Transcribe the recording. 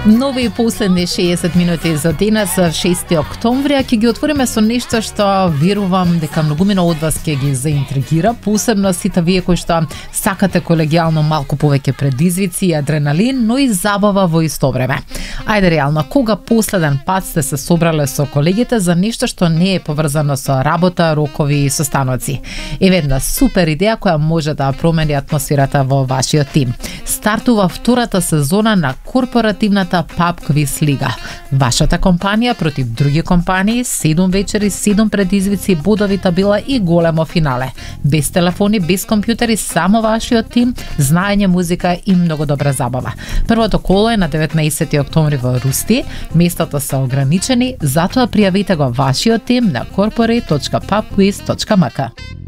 Нови и последни 60 минути за денес, 6 октомври, ќе ги отвориме со нешто што верувам дека многумина од вас ќе ги заинтригира, посебно сите вие кои што сакате колегијално малку повеќе предизвици и адреналин, но и забава во исто време. Ајде реално, кога последен пат сте се собрале со колегите за нешто што не е поврзано со работа, рокови и состаноци? Еве една супер идеја која може да промени атмосферата во вашиот тим. Стартува втората сезона на корпоративната Pub Quiz Лига. Вашата компанија против други компании, 7 вечери, 7 предизвици, бодови табела и големо финале. Без телефони, без компјутери, само вашиот тим, знаење музика и многу добра забава. Првото коло е на 19 октомври во Русти, местата се ограничени, затоа пријавите го вашиот тим на corporate.pubquiz.mk.